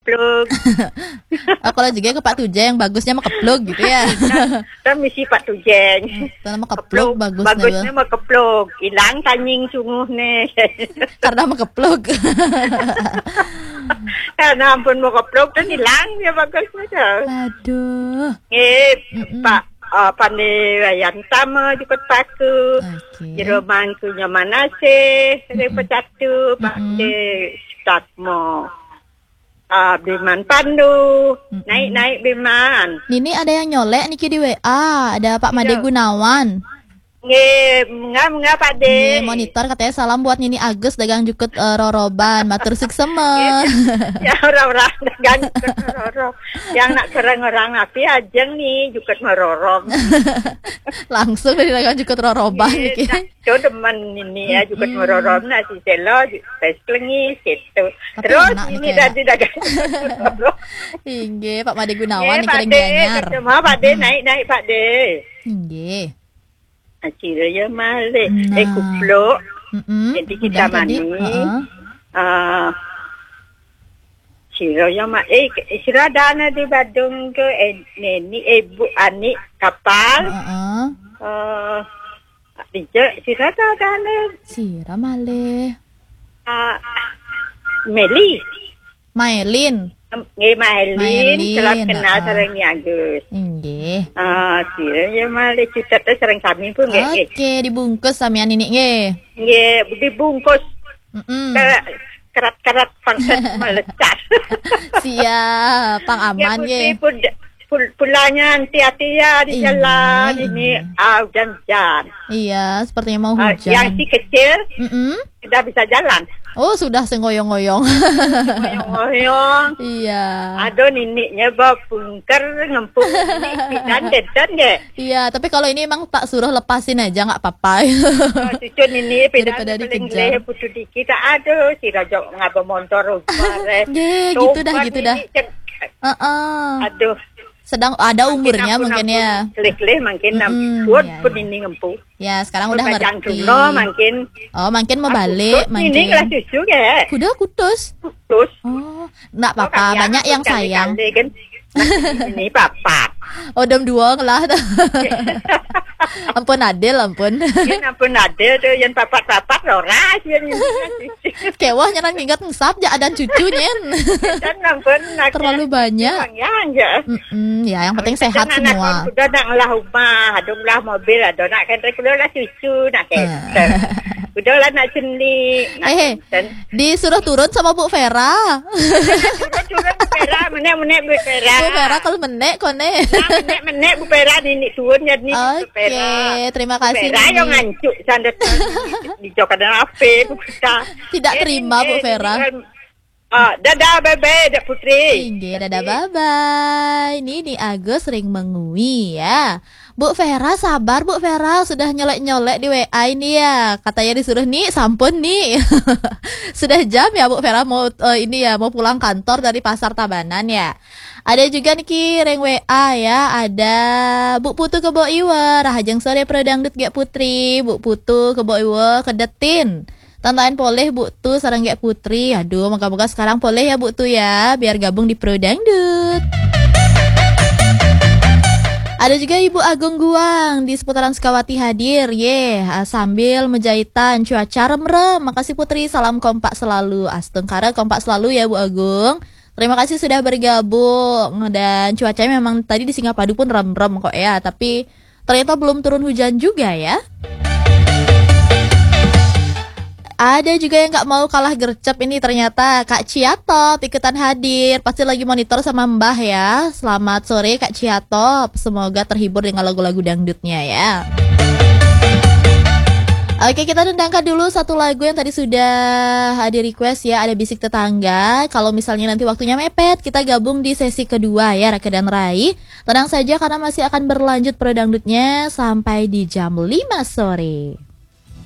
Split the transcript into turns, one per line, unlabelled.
keplug.
Kalau juga ke Pak Tuja yang bagusnya mah keplug gitu ya.
Dan misi Pak Tujeng.
Itu nama keplug
bagusnya mah keplug. Hilang tanying sungguh nih.
Karena mah keplug.
Karena ampun mau keplug dan hilang ya bagusnya tuh.
Aduh.
Pak pandai wayan tama juga paku. Jeroman punya mana sih? Dari pecatu Pak de start mo. Biman Pandu, naik Biman.
Ini ada yang nyolek niki di WA, ada Pak Made Gunawan.
Enggak Pak De.
Monitor katanya salam buat Nini Agus dagang jukut roroban, matur suksema.
Ya orang-orang dagang jukut roroban. Yang nak kerang orang api aja nih jukut merorong.
Langsung dari dagang jukut roroban niki.
Itu teman ini ya jukut merorong nasi selo, peslengi situ. Terus ini dari dagang jukut roroban.
Inggih, Pak Made Gunawan niki Gianyar.
Cuma Pak De naik Pak De.
Inggih.
Akhirnya male, kupluk. Jadi kita mani. Siranya siradana di Badung ke neni ibu ani kapal. Siradana.
Sira male.
Meli.
Maelin.
Maelin, telah kenal sering Agus.
Nggih.
Siranya male cucat sering kami pun nggih.
Oke, dibungkus samian ini nggih.
Nggih, dibungkus. Kerat-kerat pangset melecat. Siap,
pang aman nggih.
Pulangnya hati-hati ya di jalan ini hujan-hujan.
Iya, sepertinya mau hujan.
Yang si kecil tidak bisa jalan.
Oh, sudah sengoyong-ngoyong.
Ngoyong-ngoyong.
Iya.
Aduh, niniknya bawa bungker ngempung dan dedan ya.
Iya, tapi kalau ini emang tak suruh lepasin aja nggak apa-apa.
Cucu nini
daripada dikejar.
Putu dikit. Aduh, si Raja ngapa motor
gitu dah.
Aduh.
Sedang ada umurnya mungkin ya.
Kelih-kelih mungkin buat pun ini ngempu.
Ya, sekarang udah ngerti. Makin mau balik.
Ini kelas cucu ya.
Kuda kutus. Oh, enggak apa-apa. Banyak yang sayang.
Ini papat.
Odom dua lah. Ampun Adil, ampun.
Ampun Adil tuh yang papat-papat loras.
Kewah nyeran ingat ngesap ja dan cucunya. Terlalu banyak. Ya, yang penting sehat semua.
Sudah nak lah rumah, adumlah mobil, ada nak kan lah cucu, nak kenter. Udahlah nak seni.
Disuruh turun sama Bu Vera.
Turun Bu Vera, menek Bu Vera.
Bu Vera kalau menek kone.
Menek Bu Vera ini turunnya ni Bu Vera.
Oke, terima kasih.
Bu Vera yang ngancuk sandet di jokadan ape Bu kita.
Tidak terima Bu Vera.
Dadah bye-bye Dek Putri.
Dadah bye-bye. Ini Agus sering mengui ya. Bu Vera sabar Bu Vera, sudah nyolek-nyolek di WA ini ya. Katanya disuruh nih sampun nih. Sudah jam ya Bu Vera mau mau pulang kantor dari Pasar Tabanan ya. Ada juga nih ring WA ya. Ada Bu Putu ke Bo Iwa, rahajeng sore Prodangdut Gek Putri. Bu Putu ke Bo Iwa kedetin. Tantain poleh Bu Tu sareng Gek Putri. Aduh, moga-moga sekarang poleh ya Bu Tu ya, biar gabung di Prodangdut. Ada juga Ibu Agung Guang di seputaran Sukawati hadir, sambil menjahitan cuaca rem-rem. Makasih Putri, salam kompak selalu. Astengkara kompak selalu ya Bu Agung. Terima kasih sudah bergabung. Dan cuacanya memang tadi di Singapadu pun rem-rem kok ya, tapi ternyata belum turun hujan juga ya. Ada juga yang gak mau kalah gercep ini ternyata Kak Ciato ikutan hadir. Pasti lagi monitor sama Mbah ya. Selamat sore Kak Ciato. Semoga terhibur dengan lagu-lagu dangdutnya ya. Oke, kita dendangkan dulu satu lagu yang tadi sudah ada request ya. Ada Bisik Tetangga. Kalau misalnya nanti waktunya mepet, kita gabung di sesi kedua ya Raka dan Rai. Tenang saja karena masih akan berlanjut pro dangdutnya sampai di jam 5 sore.